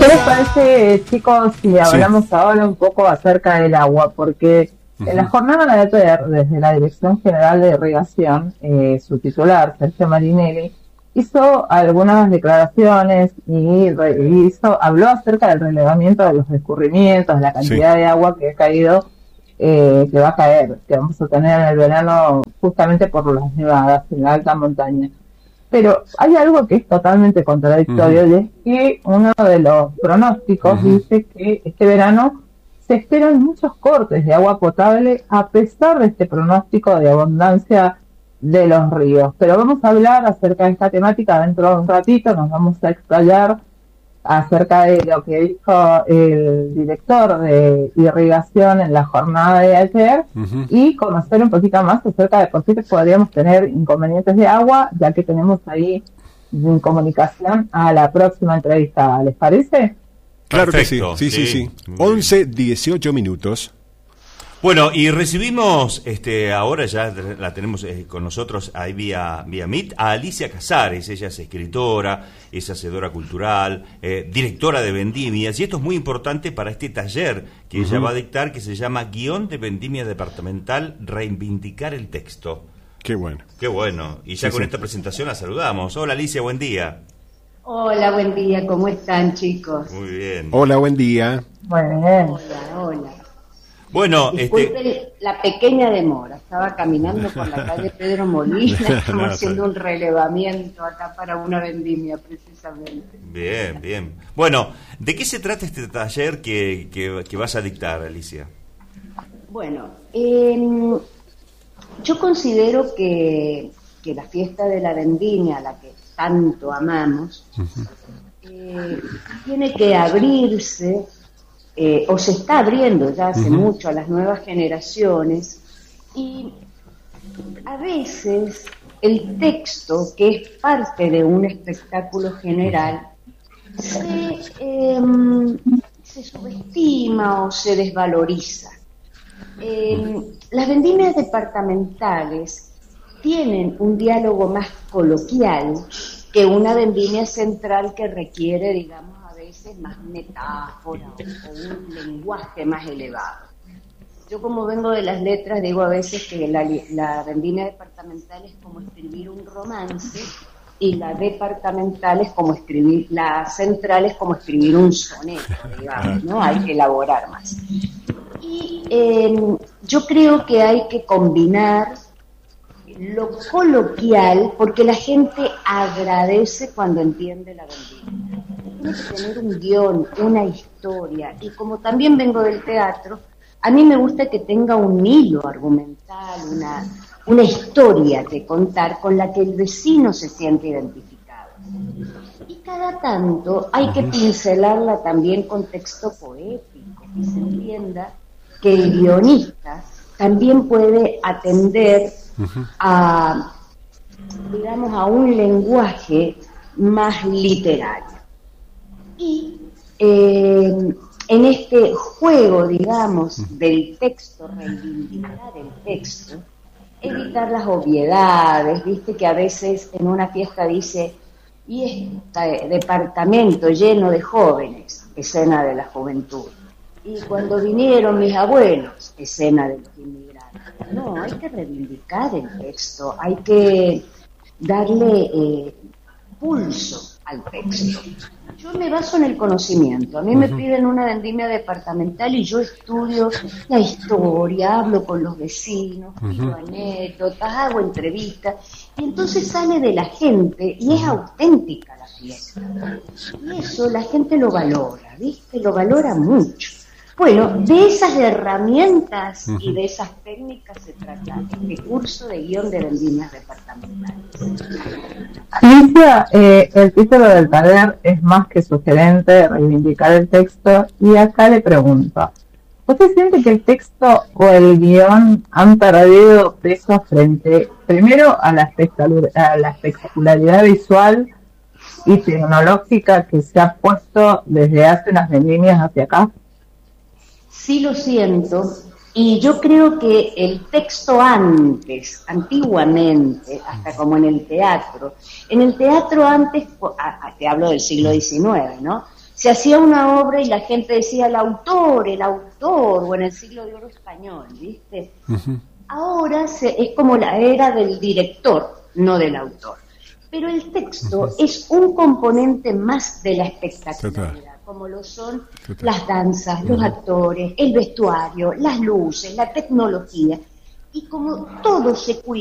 ¿Qué les parece, chicos, si hablamos ahora un poco acerca del agua? Porque en la jornada de ayer, desde la Dirección General de Irrigación, su titular, Sergio Marinelli, hizo algunas declaraciones y habló acerca del relevamiento de los escurrimientos, de la cantidad de agua que ha caído, que va a caer, que vamos a tener en el verano justamente por las nevadas en la alta montaña. Pero hay algo que es totalmente contradictorio, y es que uno de los pronósticos dice que este verano se esperan muchos cortes de agua potable a pesar de este pronóstico de abundancia de los ríos. Pero vamos a hablar acerca de esta temática dentro de un ratito, nos vamos a explayar acerca de lo que dijo el director de irrigación en la jornada de ayer y conocer un poquito más acerca de por qué podríamos tener inconvenientes de agua, ya que tenemos ahí en comunicación a la próxima entrevista. ¿Les parece? Claro. Perfecto, que sí. 11:18 minutos. Bueno, y recibimos, ahora ya la tenemos con nosotros ahí vía Meet, a Alicia Casares. Ella es escritora, es hacedora cultural, directora de vendimias, y esto es muy importante para este taller que ella va a dictar, que se llama Guión de Vendimia Departamental, reivindicar el texto. Qué bueno. Qué bueno, y ya con esta presentación la saludamos. Hola Alicia, buen día. Hola, buen día, ¿cómo están, chicos? Muy bien. Hola, buen día. Muy bien. Hola. Bueno, disculpen la pequeña demora, estaba caminando por la calle Pedro Molina, estamos haciendo un relevamiento acá para una vendimia precisamente. Bien. Bueno, ¿de qué se trata este taller que vas a dictar, Alicia? Bueno, yo considero que la fiesta de la vendimia, la que tanto amamos, tiene que abrirse, o se está abriendo ya hace mucho a las nuevas generaciones, y a veces el texto, que es parte de un espectáculo general, se subestima o se desvaloriza. Las vendimias departamentales tienen un diálogo más coloquial que una vendimia central que requiere, digamos, más metáfora o un lenguaje más elevado. Yo, como vengo de las letras, digo a veces que la vendimia departamental es como escribir un romance y la departamental es como escribir, la central es como escribir un soneto, digamos, ¿no? Hay que elaborar más. Y yo creo que hay que combinar lo coloquial, porque la gente agradece cuando entiende la vendimia. Tiene que tener un guión, una historia, y como también vengo del teatro, a mí me gusta que tenga un hilo argumental, una historia que contar con la que el vecino se siente identificado. Y cada tanto hay que pincelarla también con texto poético, que se entienda que el guionista también puede atender a, digamos, a un lenguaje más literario. Y en este juego, digamos, del texto, reivindicar el texto, evitar las obviedades, viste que a veces en una fiesta dice, y este departamento lleno de jóvenes, escena de la juventud. Y cuando vinieron mis abuelos, escena de los inmigrantes. No, hay que reivindicar el texto, hay que darle pulso al texto. Yo me baso en el conocimiento. A mí me piden una vendimia departamental y yo estudio la historia, hablo con los vecinos, pido anécdotas, hago entrevistas, y entonces sale de la gente y es auténtica la fiesta. Y eso la gente lo valora, ¿viste? Lo valora mucho. Bueno, de esas herramientas y de esas técnicas se trata este curso de guión de vendimias departamentales. Alicia, el título del taller es más que sugerente, reivindicar el texto, y acá le pregunto, ¿usted siente que el texto o el guión han perdido peso frente, primero, a la espectacularidad visual y tecnológica que se ha puesto desde hace unas vendimias hacia acá? Sí, lo siento, y yo creo que el texto antiguamente, hasta como en el teatro antes, te hablo del siglo XIX, ¿no? se hacía una obra y la gente decía el autor, o en el siglo de oro español, ¿viste? Ahora es como la era del director, no del autor. Pero el texto es un componente más de la espectacularidad, como lo son las danzas, los actores, el vestuario, las luces, la tecnología. Y como todo se cuida,